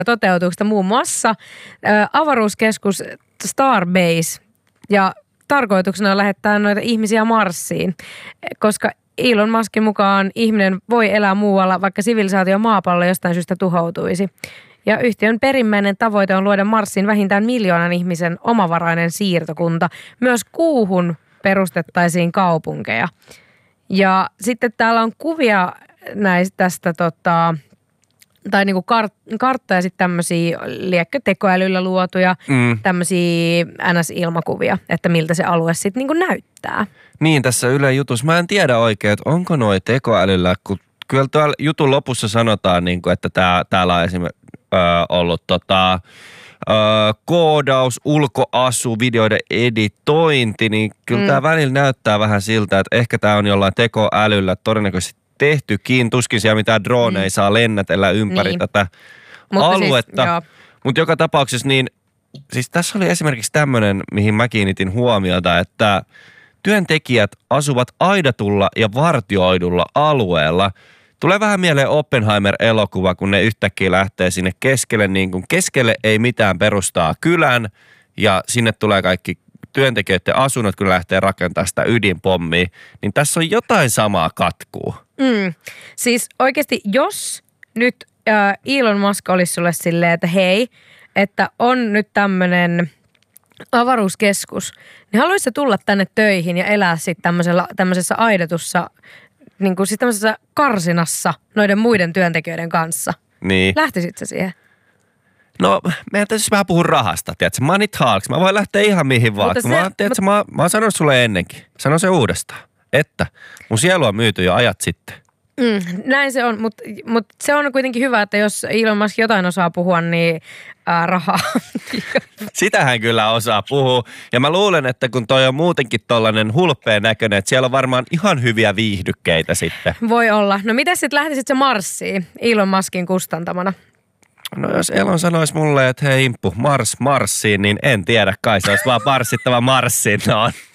toteutuksesta muun muassa avaruuskeskus Starbase ja tarkoituksena on lähettää noita ihmisiä Marsiin, koska Elon Muskin mukaan ihminen voi elää muualla, vaikka sivilisaatio maapallo jostain syystä tuhoutuisi. Ja yhtiön perimmäinen tavoite on luoda Marsiin vähintään 1 miljoonan ihmisen omavarainen siirtokunta. Myös kuuhun perustettaisiin kaupunkeja. Ja sitten täällä on kuvia tästä tai niinku kartta ja sitten tämmöisiä tekoälyllä luotuja tämmöisiä NS-ilmakuvia, että miltä se alue sitten niinku näyttää. Niin, tässä Ylen jutussa. Mä en tiedä oikein, että onko noi tekoälyllä, kun kyllä tuolla jutun lopussa sanotaan, niinku, että täällä on esimerkiksi ollut koodaus, ulkoasu, videoiden editointi, niin kyllä tämä välillä näyttää vähän siltä, että ehkä tämä on jollain tekoälyllä todennäköisesti tehtykin. Tuskin siellä mitään droneja saa lennätellä ympäri tätä aluetta. Mutta joka tapauksessa niin, siis tässä oli esimerkiksi tämmöinen, mihin mä kiinnitin huomiota, että työntekijät asuvat aidatulla ja vartioidulla alueella. Tulee vähän mieleen Oppenheimer-elokuva, kun ne yhtäkkiä lähtee sinne keskelle, niin kuin keskelle ei mitään perustaa kylän ja sinne tulee kaikki työntekijöiden asunnot, kun lähtee rakentamaan sitä ydinpommia, niin tässä on jotain samaa katkuu. Siis oikeasti, jos nyt Elon Musk olisi sulle silleen, että hei, että on nyt tämmöinen avaruuskeskus, niin haluaisi tulla tänne töihin ja elää sitten tämmöisessä aidatussa, niin kuin siis tämmöisessä karsinassa noiden muiden työntekijöiden kanssa. Niin. Lähtisit sä siihen? No, meidän täytyisi vähän puhua rahasta, tiedätkö? Money talks. Mä voin lähteä ihan mihin vaan. Mä oon sanonut sulle ennenkin. Sano se uudestaan. Että mun sielu on myyty jo ajat sitten. Näin se on, mutta se on kuitenkin hyvä, että jos Elon Musk jotain osaa puhua, niin rahaa. Sitähän kyllä osaa puhua. Ja mä luulen, että kun toi on muutenkin tollainen hulppeen näköinen, että siellä on varmaan ihan hyviä viihdykkeitä sitten. Voi olla. No miten sitten lähtisit sä Marsiin Elon Muskin kustantamana? No jos Elon sanoisi mulle, että hei Imppu, Marsiin, niin en tiedä, kai se olisi vaan parssittava Marsiin. No.